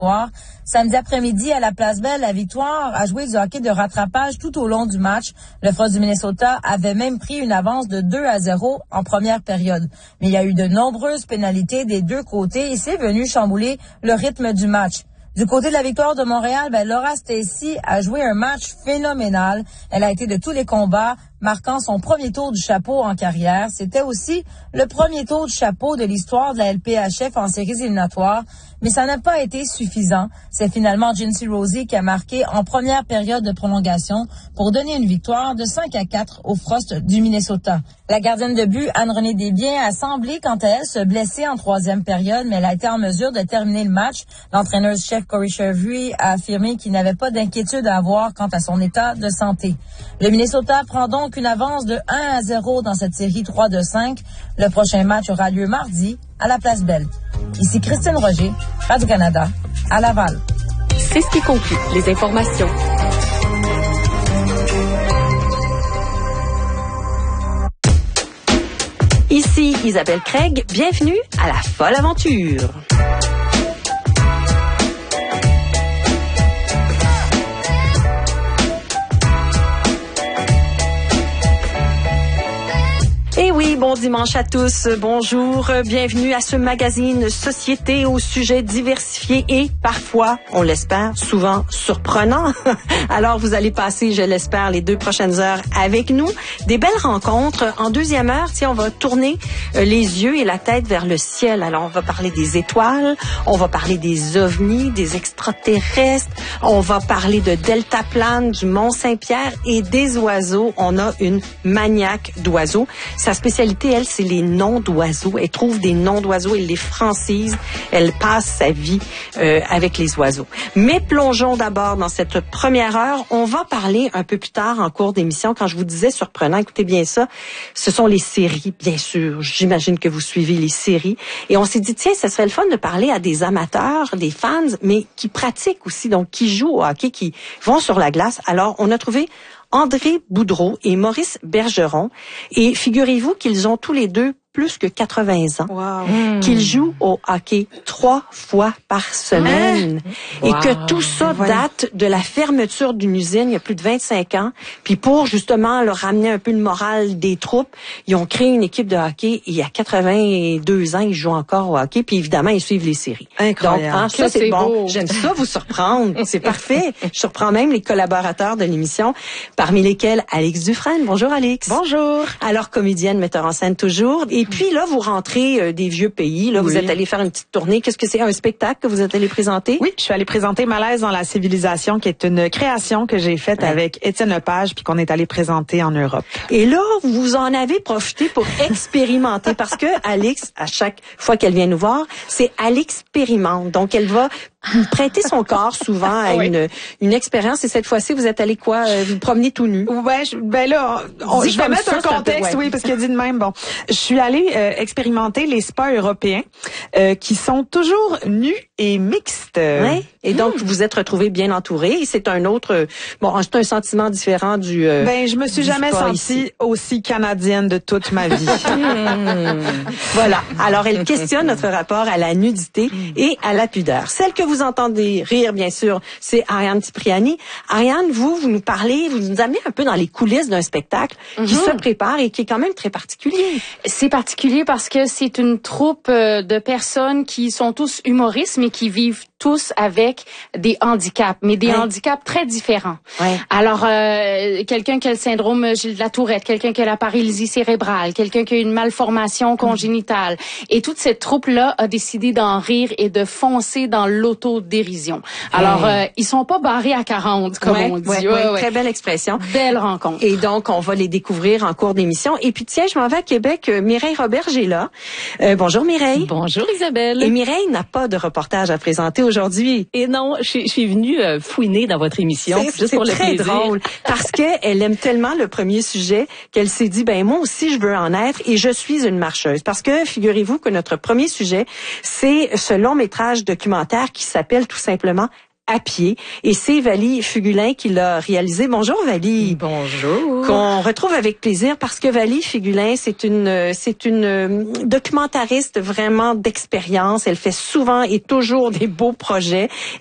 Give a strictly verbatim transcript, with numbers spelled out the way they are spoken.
Samedi après-midi, à la Place Belle, la Victoire a joué du hockey de rattrapage tout au long du match. Le Frost du Minnesota avait même pris une avance de deux à zéro en première période. Mais il y a eu de nombreuses pénalités des deux côtés et c'est venu chambouler le rythme du match. Du côté de la Victoire de Montréal, ben Laura Stacey a joué un match phénoménal. Elle a été de tous les combats, marquant son premier tour du chapeau en carrière. C'était aussi le premier tour du chapeau de l'histoire de la L P H F en séries éliminatoires, mais ça n'a pas été suffisant. C'est finalement Jincy Rosie qui a marqué en première période de prolongation pour donner une victoire de cinq à quatre au Frost du Minnesota. La gardienne de but, Anne-Renée Desbiens, a semblé, quant à elle, se blesser en troisième période, mais elle a été en mesure de terminer le match. L'entraîneur-chef Corey Shervry a affirmé qu'il n'avait pas d'inquiétude à avoir quant à son état de santé. Le Minnesota prend donc une avance de un à zéro dans cette série trois de cinq. Le prochain match aura lieu mardi à la Place Belle. Ici Christine Roger, Radio-Canada, à Laval. C'est ce qui conclut les informations. Ici Isabelle Craig, bienvenue à la folle aventure. Et oui, bon dimanche à tous, bonjour, bienvenue à ce magazine Société aux sujets diversifiés et parfois, on l'espère, souvent surprenants. Alors vous allez passer, je l'espère, les deux prochaines heures avec nous. Des belles rencontres. En deuxième heure, tiens, on va tourner les yeux et la tête vers le ciel. Alors on va parler des étoiles, on va parler des ovnis, des extraterrestres, on va parler de deltaplane, du Mont-Saint-Pierre et des oiseaux. On a une maniaque d'oiseaux. Sa spécialité, elle, c'est les noms d'oiseaux. Elle trouve des noms d'oiseaux, elle les francise. Elle passe sa vie euh, avec les oiseaux. Mais plongeons d'abord dans cette première heure. On va parler un peu plus tard en cours d'émission. Quand je vous disais surprenant, écoutez bien ça, ce sont les séries, bien sûr. J'imagine que vous suivez les séries. Et on s'est dit, tiens, ce serait le fun de parler à des amateurs, des fans, mais qui pratiquent aussi, donc qui jouent au hockey, qui vont sur la glace. Alors, on a trouvé André Boudreau et Maurice Bergeron. Et figurez-vous qu'ils ont tous les deux plus que quatre-vingts ans, wow. mmh. qu'ils jouent au hockey trois fois par semaine mmh. et wow. que tout ça date de la fermeture d'une usine il y a plus de vingt-cinq ans. Puis pour justement leur ramener un peu le moral des troupes, ils ont créé une équipe de hockey et il y a quatre-vingt-deux ans, ils jouent encore au hockey. Puis évidemment, ils suivent les séries. Incroyable. Donc, hein, ça, c'est, c'est bon. Beau. J'aime ça vous surprendre. C'est parfait. Je surprends même les collaborateurs de l'émission, parmi lesquels Alex Dufresne. Bonjour, Alex. Bonjour. Alors, comédienne, metteur en scène toujours. Et puis là, vous rentrez euh, des vieux pays. Là, oui. Vous êtes allé faire une petite tournée. Qu'est-ce que c'est? Un spectacle que vous êtes allé présenter? Oui, je suis allée présenter Malaise dans la civilisation, qui est une création que j'ai faite ouais. avec Étienne Lepage, puis qu'on est allé présenter en Europe. Et là, vous en avez profité pour expérimenter, parce que Alex, à chaque fois qu'elle vient nous voir, c'est elle expérimente. Donc, elle va prêter son corps souvent à oui. une une expérience. Et cette fois-ci, vous êtes allé quoi? Vous promenez tout nu? Ouais, je, ben là, on, je vais mettre ça, un contexte, ouais. oui, parce qu'il a dit de même. Bon, je suis allée euh, expérimenter les spas européens euh, qui sont toujours nus et mixtes. Ouais. Et donc, mmh. vous êtes retrouvés bien entourés. C'est un autre, bon, c'est un sentiment différent du. Euh, ben, je me suis jamais sentie ici. aussi canadienne de toute ma vie. mmh. Voilà. Alors, elle questionne notre rapport à la nudité mmh. et à la pudeur. Celle que vous entendez rire, bien sûr, c'est Ariane Cipriani. Ariane, vous, vous nous parlez, vous nous amenez un peu dans les coulisses d'un spectacle mmh. qui se prépare et qui est quand même très particulier. C'est particulier parce que c'est une troupe de personnes qui sont tous humoristes, mais qui vivent tous avec des handicaps, mais des ouais. handicaps très différents. Ouais. Alors, euh, quelqu'un qui a le syndrome de la Tourette, quelqu'un qui a la paralysie cérébrale, quelqu'un qui a une malformation congénitale. Mmh. Et toute cette troupe-là a décidé d'en rire et de foncer dans l'autodérision. Alors, ouais. euh, ils sont pas barrés à quarante, comme ouais, on dit. Ouais, ouais, ouais. Très belle expression. Belle rencontre. Et donc, on va les découvrir en cours d'émission. Et puis, tiens, je m'en vais à Québec. Mireille Roberge est là. Euh, bonjour, Mireille. Bonjour, Isabelle. Et Mireille n'a pas de reportage à présenter aujourd'hui. Et non, je, je suis venue euh, fouiner dans votre émission c'est, juste c'est pour le très plaisir. Drôle parce que elle aime tellement le premier sujet qu'elle s'est dit ben moi aussi je veux en être et je suis une marcheuse. Parce que figurez-vous que notre premier sujet c'est ce long métrage documentaire qui s'appelle tout simplement à pied. Et c'est Valie Fugulin qui l'a réalisé. Bonjour Valie. Bonjour. Qu'on retrouve avec plaisir parce que Valie Fugulin, c'est une c'est une documentariste vraiment d'expérience. Elle fait souvent et toujours des beaux projets.